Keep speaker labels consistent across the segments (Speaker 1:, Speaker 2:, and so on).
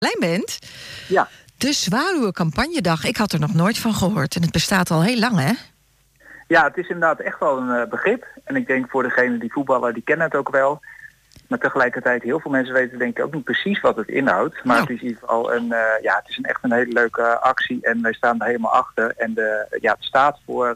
Speaker 1: Lijn bent.
Speaker 2: Ja.
Speaker 1: De Zwaluwencampagnedag. Ik had er nog nooit van gehoord. En het bestaat al heel lang, hè?
Speaker 2: Ja, het is inderdaad echt wel een begrip. En ik denk voor degenen die voetballen, die kennen het ook wel. Maar tegelijkertijd, heel veel mensen weten denk ik ook niet precies wat het inhoudt. Maar het is in ieder geval het is echt een hele leuke actie. En wij staan er helemaal achter. En het staat voor...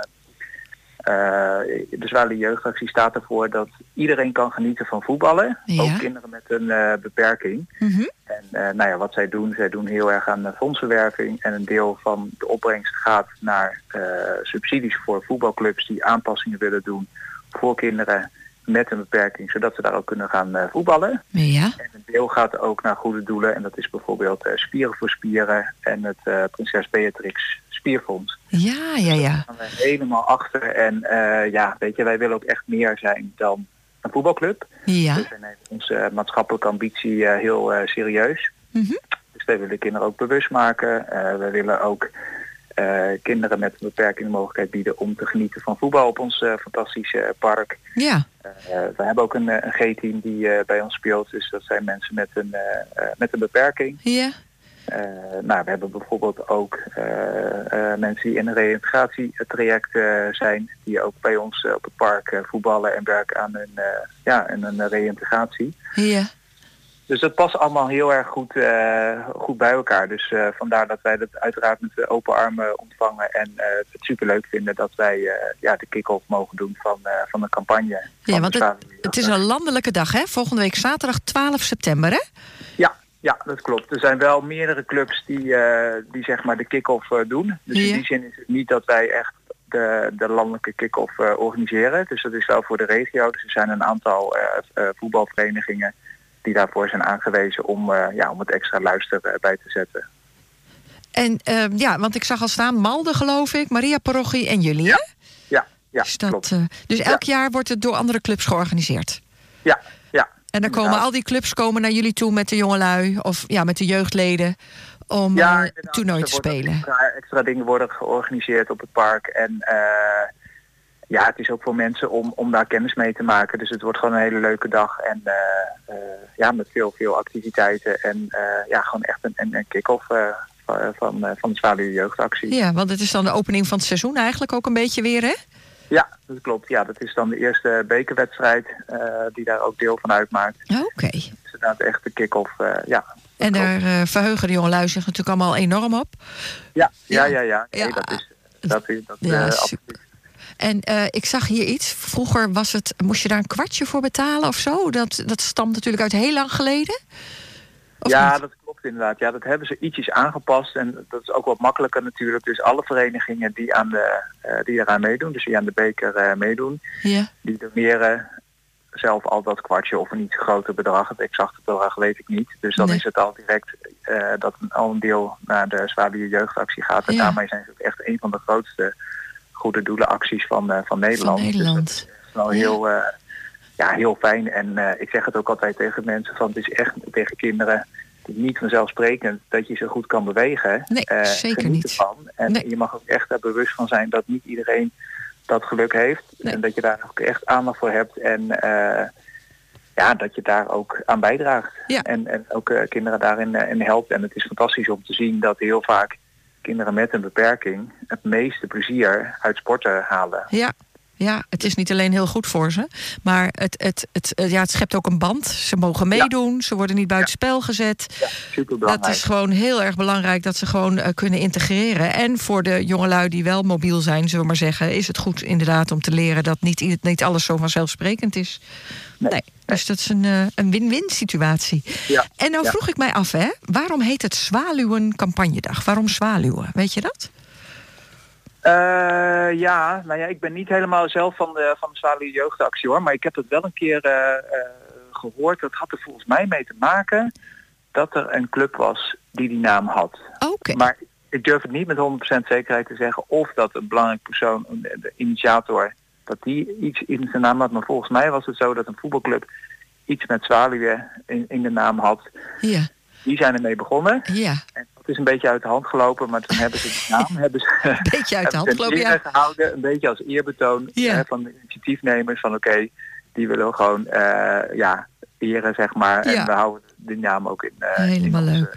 Speaker 2: de Zwaluwen Jeugdactie staat ervoor dat iedereen kan genieten van voetballen.
Speaker 1: Ja.
Speaker 2: Ook kinderen met een beperking.
Speaker 1: Mm-hmm.
Speaker 2: En wat zij doen heel erg aan fondsenwerving. En een deel van de opbrengst gaat naar subsidies voor voetbalclubs die aanpassingen willen doen voor kinderen met een beperking, zodat ze daar ook kunnen gaan voetballen.
Speaker 1: Ja.
Speaker 2: En een deel gaat ook naar goede doelen. En dat is bijvoorbeeld Spieren voor Spieren en het Prinses Beatrix Spierfonds.
Speaker 1: Ja.
Speaker 2: Daar staan we helemaal achter. En wij willen ook echt meer zijn dan een voetbalclub.
Speaker 1: Ja.
Speaker 2: Dus we nemen onze maatschappelijke ambitie heel serieus.
Speaker 1: Mm-hmm.
Speaker 2: Dus wij willen kinderen ook bewust maken. We willen ook kinderen met een beperking de mogelijkheid bieden om te genieten van voetbal op ons fantastische park.
Speaker 1: Ja.
Speaker 2: We hebben ook een G-team die bij ons speelt. Dus dat zijn mensen met een beperking.
Speaker 1: Ja.
Speaker 2: We hebben bijvoorbeeld ook mensen die in een reïntegratietraject zijn, die ook bij ons op het park voetballen en werken aan een reïntegratie.
Speaker 1: Ja.
Speaker 2: Dus dat past allemaal heel erg goed bij elkaar. Dus vandaar dat wij dat uiteraard met open armen ontvangen en het superleuk vinden dat wij de kick-off mogen doen van de campagne.
Speaker 1: Ja, want het is een landelijke dag, hè? Volgende week zaterdag 12 september, hè?
Speaker 2: Ja, dat klopt. Er zijn wel meerdere clubs die zeg maar de kick-off doen. Dus in die zin is het niet dat wij echt de landelijke kick-off organiseren. Dus dat is wel voor de regio. Dus er zijn een aantal voetbalverenigingen die daarvoor zijn aangewezen om het extra luister bij te zetten. En
Speaker 1: want ik zag al staan Malden, geloof ik, Maria Parochie en jullie, hè?
Speaker 2: Ja,
Speaker 1: dus
Speaker 2: klopt.
Speaker 1: Dus elk jaar wordt het door andere clubs georganiseerd?
Speaker 2: Ja.
Speaker 1: En dan komen al die clubs naar jullie toe met de jongelui of met de jeugdleden om toernooi te spelen.
Speaker 2: Extra dingen worden georganiseerd op het park. En het is ook voor mensen om daar kennis mee te maken. Dus het wordt gewoon een hele leuke dag. En met veel activiteiten. En gewoon echt een kick-off van de Zwaluwen Jeugdactie.
Speaker 1: Ja, want het is dan de opening van het seizoen eigenlijk ook een beetje weer, hè?
Speaker 2: Ja, dat klopt. Ja, dat is dan de eerste bekerwedstrijd die daar ook deel van uitmaakt.
Speaker 1: Oké.
Speaker 2: Dus inderdaad echt de kick-off,
Speaker 1: En daar verheugen de jongelui zich natuurlijk allemaal enorm op.
Speaker 2: Ja. Nee, dat is absoluut.
Speaker 1: En ik zag hier iets. Vroeger moest je daar een kwartje voor betalen of zo? Dat stamt natuurlijk uit heel lang geleden? Of niet?
Speaker 2: Dat klopt inderdaad. Ja, dat hebben ze ietsjes aangepast. En dat is ook wat makkelijker natuurlijk. Dus alle verenigingen die eraan meedoen, dus die aan de beker meedoen, die doneren zelf al dat kwartje of een iets groter bedrag. Het exacte bedrag weet ik niet. Dus dan is het al direct dat al een deel naar de Zwaluwen Jeugdactie gaat. En daarmee zijn ze ook echt een van de grootste goede doelenacties van Nederland.
Speaker 1: Van Nederland.
Speaker 2: Dus dat is wel heel fijn. En ik zeg het ook altijd tegen mensen van het is echt tegen kinderen niet vanzelfsprekend dat je zo goed kan bewegen.
Speaker 1: Nee, zeker niet.
Speaker 2: Ervan. En je mag ook echt daar bewust van zijn dat niet iedereen dat geluk heeft.
Speaker 1: Nee.
Speaker 2: En dat je daar ook echt aandacht voor hebt. En dat je daar ook aan bijdraagt.
Speaker 1: Ja.
Speaker 2: En ook kinderen daarin helpt. En het is fantastisch om te zien dat heel vaak kinderen met een beperking het meeste plezier uit sporten halen.
Speaker 1: Ja, het is niet alleen heel goed voor ze, maar het schept ook een band. Ze mogen meedoen, ze worden niet buitenspel gezet.
Speaker 2: Ja, superbelangrijk.
Speaker 1: Dat is gewoon heel erg belangrijk dat ze gewoon kunnen integreren. En voor de jongelui die wel mobiel zijn, zullen we maar zeggen, is het goed inderdaad om te leren dat niet alles zo vanzelfsprekend is. Nee. Dus dat is een win-win situatie. Ja. En nou vroeg ik mij af, waarom heet het Zwaluwencampagnedag? Waarom Zwaluwen? Weet je dat?
Speaker 2: Ik ben niet helemaal zelf van de Zwaluwen Jeugdactie hoor, maar ik heb het wel een keer gehoord. Dat had er volgens mij mee te maken dat er een club was die naam had.
Speaker 1: Okay.
Speaker 2: Maar ik durf het niet met 100% zekerheid te zeggen of dat een belangrijk persoon, de initiator, dat die iets in zijn naam had. Maar volgens mij was het zo dat een voetbalclub iets met Zwaluwen in de naam had.
Speaker 1: Ja.
Speaker 2: Die zijn ermee begonnen.
Speaker 1: Ja.
Speaker 2: En het is een beetje uit de hand gelopen, maar toen hebben ze de naam
Speaker 1: een beetje uit de hand gelopen,
Speaker 2: gehouden, een beetje als eerbetoon van de initiatiefnemers van die willen we gewoon eren, zeg maar. Ja. En we houden die naam ook in.
Speaker 1: Helemaal leuk.